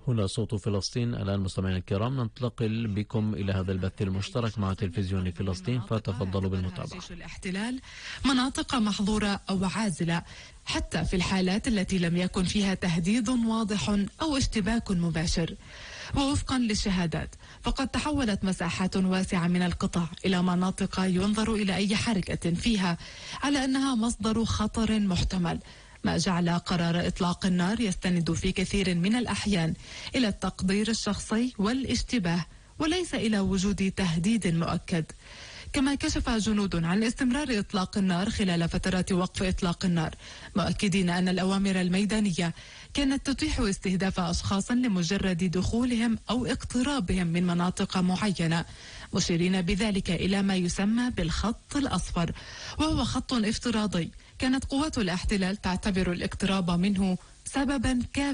هنا صوت فلسطين. الآن مستمعينا الكرام ننتقل بكم إلى هذا البث المشترك مع تلفزيون فلسطين، فتفضلوا بالمتابعة. جيش الاحتلال مناطق محظورة أو عازلة حتى في الحالات التي لم يكن فيها تهديد واضح أو اشتباك مباشر. ووفقا للشهادات فقد تحولت مساحات واسعة من القطاع إلى مناطق ينظر إلى أي حركة فيها على أنها مصدر خطر محتمل، ما جعل قرار إطلاق النار يستند في كثير من الأحيان إلى التقدير الشخصي والاشتباه وليس إلى وجود تهديد مؤكد. كما كشف جنود عن استمرار إطلاق النار خلال فترات وقف إطلاق النار، مؤكدين أن الأوامر الميدانية كانت تتيح استهداف أشخاص لمجرد دخولهم أو اقترابهم من مناطق معينة، مشيرين بذلك إلى ما يسمى بالخط الأصفر، وهو خط افتراضي كانت قوات الاحتلال تعتبر الاقتراب منه سببا كافيا